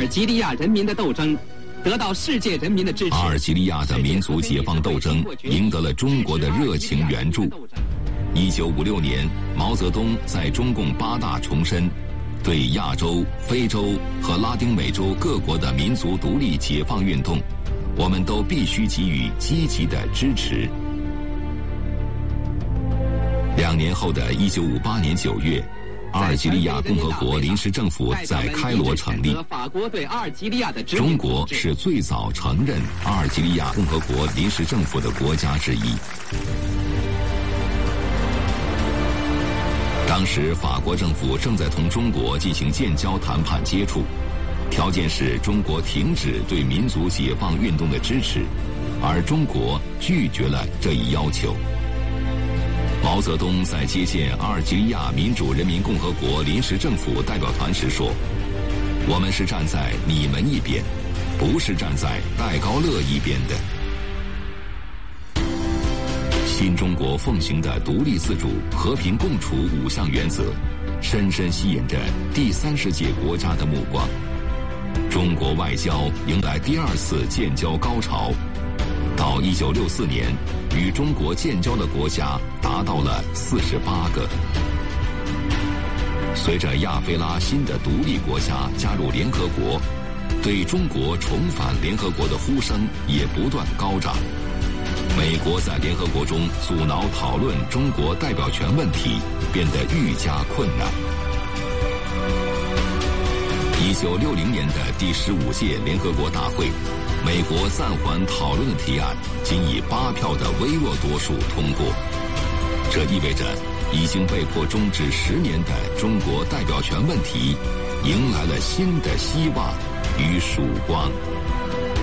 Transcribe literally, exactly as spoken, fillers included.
及利亚人民的斗争得到世界人民的支持。 阿尔及利亚的民族解放斗争赢得了中国的热情援助。一九五六年，毛泽东在中共八大重申，对亚洲、非洲和拉丁美洲各国的民族独立解放运动，我们都必须给予积极的支持。两年后的一九五八年九月，阿尔及利亚共和国临时政府在开罗成立。中国是最早承认阿尔及利亚共和国临时政府的国家之一。当时法国政府正在同中国进行建交谈判接触，条件是中国停止对民族解放运动的支持，而中国拒绝了这一要求。毛泽东在接见阿尔及利亚民主人民共和国临时政府代表团时说：“我们是站在你们一边，不是站在戴高乐一边的。”新中国奉行的独立自主、和平共处五项原则，深深吸引着第三世界国家的目光。中国外交迎来第二次建交高潮。到一九六四年，与中国建交的国家达到了四十八个。随着亚非拉新的独立国家加入联合国，对中国重返联合国的呼声也不断高涨。美国在联合国中阻挠讨论中国代表权问题，变得愈加困难。一九六零年的第十五届联合国大会，美国暂缓讨论的提案仅以八票的微弱多数通过，这意味着已经被迫终止十年的中国代表权问题迎来了新的希望与曙光。